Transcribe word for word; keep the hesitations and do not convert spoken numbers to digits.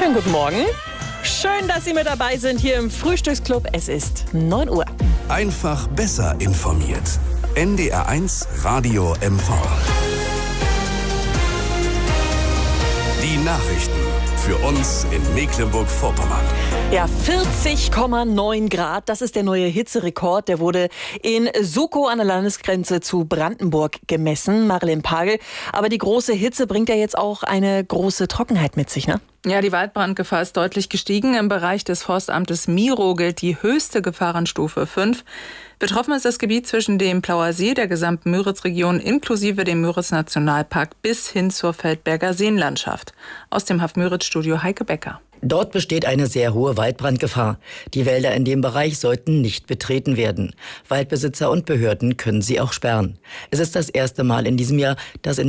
Schönen guten Morgen. Schön, dass Sie mit dabei sind hier im Frühstücksclub. Es ist neun Uhr. Einfach besser informiert. N D R eins Radio M V. Die Nachrichten für uns in Mecklenburg-Vorpommern. Ja, vierzig Komma neun Grad, das ist der neue Hitzerekord. Der wurde in Sukow an der Landesgrenze zu Brandenburg gemessen. Marilyn Pagel, aber die große Hitze bringt ja jetzt auch eine große Trockenheit mit sich, ne? Ja, die Waldbrandgefahr ist deutlich gestiegen. Im Bereich des Forstamtes Miro gilt die höchste Gefahrenstufe fünf. Betroffen ist das Gebiet zwischen dem Plauer See, der gesamten Müritz-Region inklusive dem Müritz-Nationalpark bis hin zur Feldberger Seenlandschaft. Aus dem H A F Müritz-Studio Heike Becker. Dort besteht eine sehr hohe Waldbrandgefahr. Die Wälder in dem Bereich sollten nicht betreten werden. Waldbesitzer und Behörden können sie auch sperren. Es ist das erste Mal in diesem Jahr, dass in